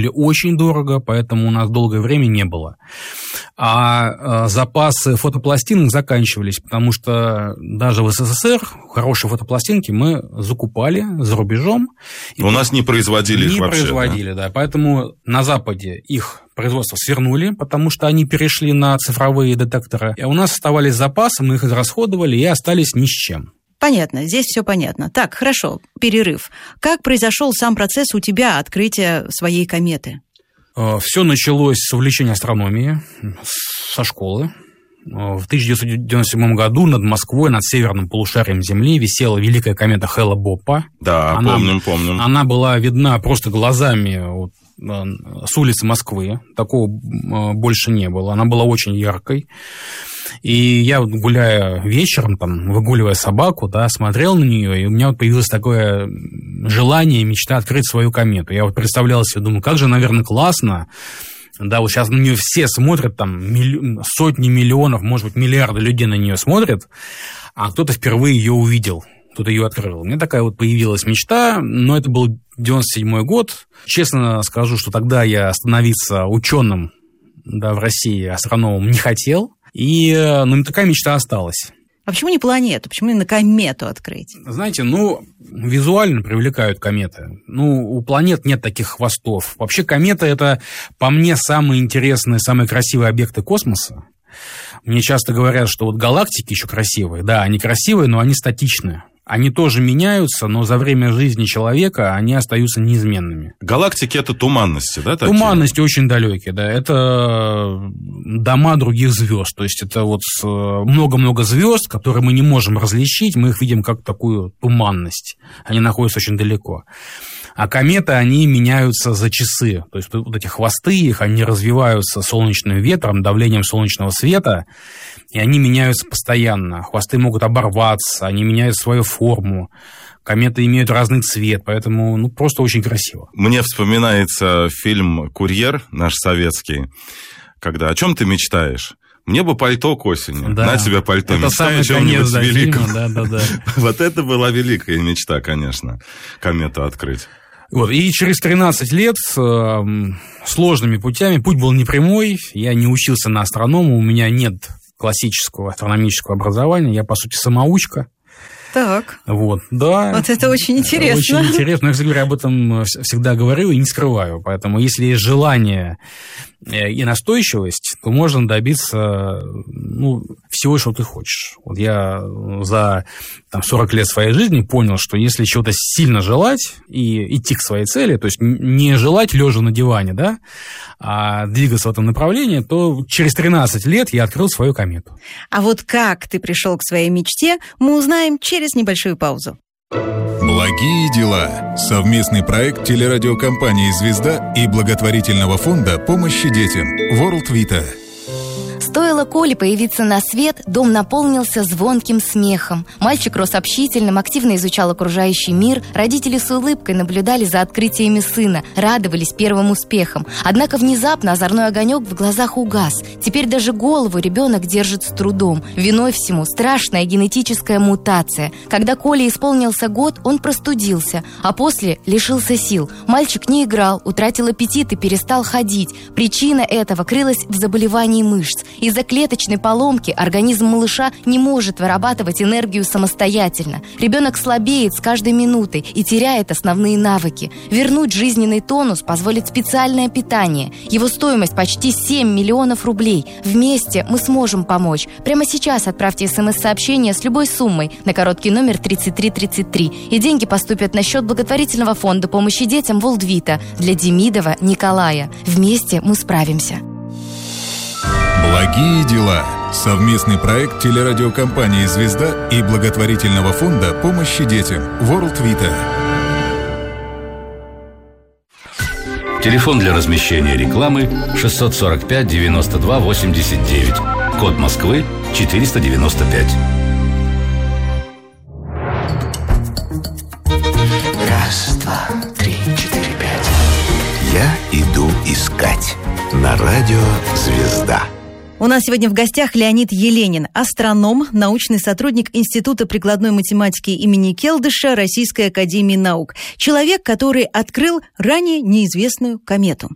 стоили очень дорого, поэтому у нас долгое время не было. А запасы фотопластинок заканчивались, потому что даже в СССР хорошие фотопластинки мы закупали за рубежом. У нас не производили их вообще. Не производили, да. Поэтому на Западе их производство свернули, потому что они перешли на цифровые детекторы. А у нас оставались запасы, мы их израсходовали и остались ни с чем. Понятно, здесь все понятно. Так, хорошо, перерыв. Как произошел сам процесс у тебя открытия своей кометы? Все началось с увлечения астрономией, со школы. В 1997 году над Москвой, над северным полушарием Земли висела великая комета Хелла-Боппа. Да, помним. Она была видна просто глазами с улицы Москвы. Такого больше не было. Она была очень яркой. И я, гуляя вечером, выгуливая собаку, да, смотрел на нее, и у меня появилось такое желание, мечта открыть свою комету. Я представлял себе, думаю, как же, наверное, классно. Да, вот сейчас на нее все смотрят, сотни миллионов, может быть, миллиарды людей на нее смотрят, а кто-то впервые ее увидел, кто-то ее открыл. У меня такая вот появилась мечта, но это был 97-й год. Честно скажу, что тогда я становиться ученым, да, в России, астрономом не хотел. И такая мечта осталась. А почему не планету? Почему именно комету открыть? Знаете, визуально привлекают кометы. У планет нет таких хвостов. Вообще комета – это, по мне, самые интересные, самые красивые объекты космоса. Мне часто говорят, что вот галактики еще красивые. Да, они красивые, но они статичные. Они тоже меняются, но за время жизни человека они остаются неизменными. Галактики – это туманности, да? Такие? Туманности очень далекие, да. Это дома других звезд. То есть это вот много-много звезд, которые мы не можем различить, мы их видим как такую туманность. Они находятся очень далеко. А кометы, они меняются за часы. То есть вот эти хвосты их, они развиваются солнечным ветром, давлением солнечного света, и они меняются постоянно. Хвосты могут оборваться, они меняют свою форму. Кометы имеют разный цвет, поэтому просто очень красиво. Мне вспоминается фильм «Курьер», наш советский, когда «О чем ты мечтаешь?» Мне бы пальто к осени. Да. На тебе пальто. Это самый конец фильма. Да. Вот это была великая мечта, конечно, комету открыть. И через 13 лет сложными путями, путь был непрямой, я не учился на астронома, у меня нет классического астрономического образования, я, по сути, самоучка. Так. Да. Вот это очень интересно. Очень интересно. Я, кстати говоря, об этом всегда говорю и не скрываю. Поэтому, если есть желание и настойчивость, то можно добиться всего, что ты хочешь. Я за 40 лет своей жизни понял, что если чего-то сильно желать и идти к своей цели, то есть не желать лежа на диване, да, а двигаться в этом направлении, то через 13 лет я открыл свою комету. А вот как ты пришел к своей мечте, мы узнаем через небольшую паузу. Благие дела. Совместный проект телерадиокомпании «Звезда» и благотворительного фонда помощи детям World Vita. Стоило Коле появиться на свет, дом наполнился звонким смехом. Мальчик рос общительным, активно изучал окружающий мир. Родители с улыбкой наблюдали за открытиями сына, радовались первым успехам. Однако внезапно озорной огонек в глазах угас. Теперь даже голову ребенок держит с трудом. Виной всему страшная генетическая мутация. Когда Коле исполнился год, он простудился, а после лишился сил. Мальчик не играл, утратил аппетит и перестал ходить. Причина этого крылась в заболевании мышц. Из-за клеточной поломки организм малыша не может вырабатывать энергию самостоятельно. Ребенок слабеет с каждой минутой и теряет основные навыки. Вернуть жизненный тонус позволит специальное питание. Его стоимость почти 7 миллионов рублей. Вместе мы сможем помочь. Прямо сейчас отправьте СМС-сообщение с любой суммой на короткий номер 3333. И деньги поступят на счет благотворительного фонда помощи детям World Vita для Демидова Николая. Вместе мы справимся. Благие дела. Совместный проект телерадиокомпании «Звезда» и благотворительного фонда помощи детям World Vita. Телефон для размещения рекламы 645 92 89. Код Москвы 495. Раз, два, три, четыре, пять. Я иду искать. На радио «Звезда». У нас сегодня в гостях Леонид Еленин, астроном, научный сотрудник Института прикладной математики имени Келдыша Российской академии наук. Человек, который открыл ранее неизвестную комету.